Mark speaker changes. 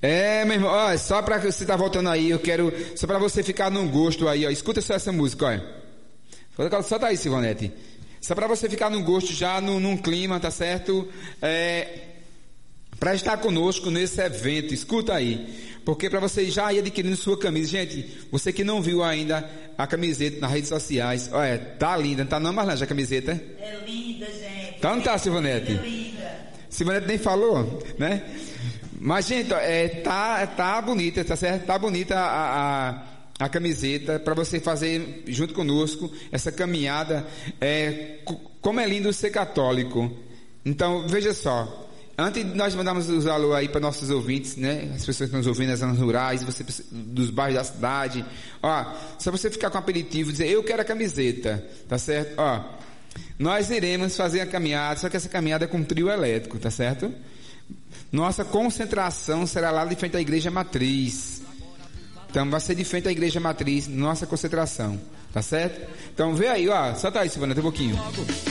Speaker 1: Meu irmão, ó, só pra você tá voltando aí, eu quero, só pra você ficar num gosto aí, ó, escuta só essa música, ó. Só tá aí, Silvanete. Só pra você ficar num gosto já, num clima, tá certo? Pra estar conosco nesse evento, escuta aí. Porque pra você já ir adquirindo sua camisa, gente, você que não viu ainda a camiseta nas redes sociais, olha, tá linda, não tá não, Marlanja, a camiseta?
Speaker 2: É linda, gente.
Speaker 1: Tá ou não tá, Silvanete?
Speaker 2: É linda.
Speaker 1: Silvanete nem falou, né? Mas, gente, ó, tá bonita, tá certo? Tá bonita a camiseta para você fazer junto conosco essa caminhada. Como é lindo ser católico. Então, veja só. Antes de nós mandarmos os alô aí para nossos ouvintes, né? As pessoas que estão nos ouvindo nas zonas rurais, você, dos bairros da cidade. Ó, só você ficar com o aperitivo e dizer, eu quero a camiseta, tá certo? Ó, nós iremos fazer a caminhada, só que essa caminhada é com trio elétrico, tá certo? Nossa concentração será lá de frente à igreja matriz. Então vai ser de frente à igreja matriz, nossa concentração, tá certo? Então vê aí, ó, só tá aí, Silvana, um pouquinho.